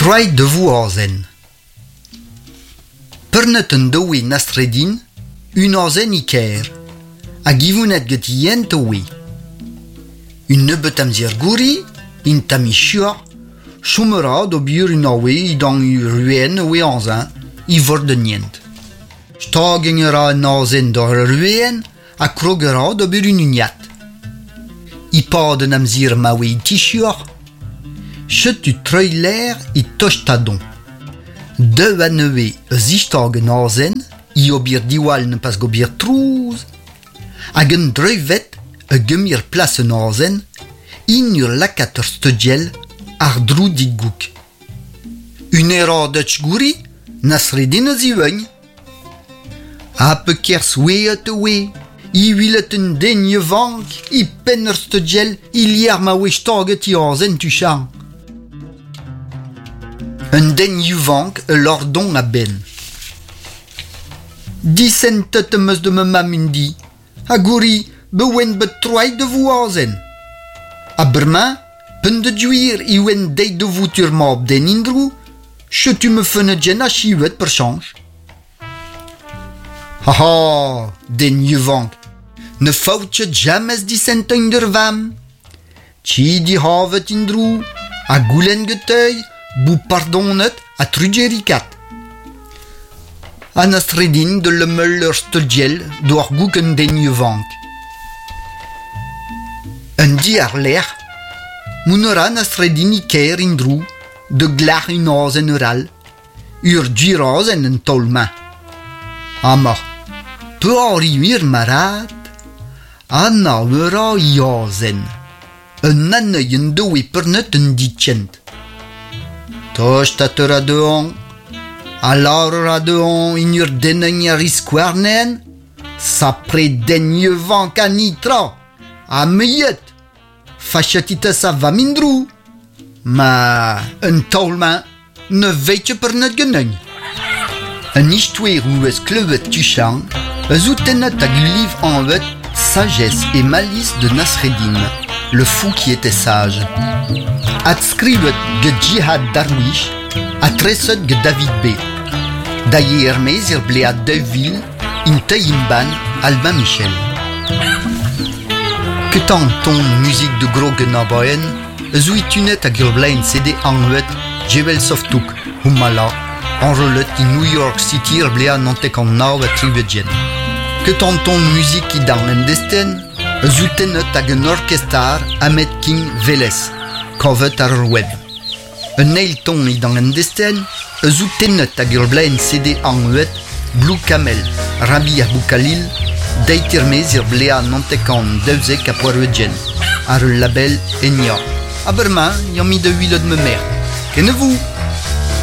Troai de vuazen. Pernet un doue nastredin, un azen iker, a givounet get yent oe. Un nebet amzir gouri, in tamichur, chomera d'obur un awe dans un ruen oe anzin, i vorden yent. Stagengera un azen d'or ruen, a krogera d'obur un uniat. I paden amzir mawe i tichur, chet tu treuiler i tochtadon. De vannewe zistag en azen, i obir diwal ne pas gobir trouz, hag un dreuvet e gemir plas en azen, in ur lakat ur stedjel ar drou digouk. Un era d'etch gouri, nasredin eus iwegn. A pe kers weet e we, i wilet un denye vank, i pen ur stedjel, i lier ma we staget i azen tuchan. Un den yuvank e lordon a ben. Disentet eus de me mamundi, a gouri bewen bet troai de vuazen. A bermain, pen de duir i wen deit de voutur mab den indrou, chetu me fene djen a chivet per chanj. Ha, den yuvank, ne fautje jamais disentein der vam. Chi di havet indrou, a goulen geteuil, bou pardonet a trugerikat. An astredin de le meuler stedjel doar gouken den yuvank. Un di ar ler, mounera an astredin iker indrou de glar un azen eural, ur dirazen en tolma. Ama, peu arrivir marat, anna eura i azen, un anneuil en doe pernet en ditjent. Tostater a deon, a laur a deon in ur denen a riskwarnen, sapre den yevank a nitra, a meiet, fachetita sa va mindrou, ma un taulman ne veitje per net geneng. Un istouer ou eus kleuvet tuchan, eus outenet a guliv anvet sagesse et malice de Nasreddin, le fou qui était sage. Adscrivet ge Jihad Darwish, a treset ge David B. Daye Hermès ir blea Deuville, in Teimban, Albin Michel. Que tant ton musique de Grogen a baen, zuitunet a gurblein CD anwet, Jewels of Took, Humala, enrolet in New York City ir blea nantek an nao a trivedjen. Que tant ton musique i dan endesten, zutenet hag un orkestar Ahmed King Veles, kovet ar web. Un eil ton i dan endesten, zutenet hag ur blaen CD anwet, Blue Camel, Rabbi Abou Khalil, deit irmez ir blea nantek an deuzek a poarvedjen, ar label Enya. A berma, yam mi de huilot me mer. Kenevou!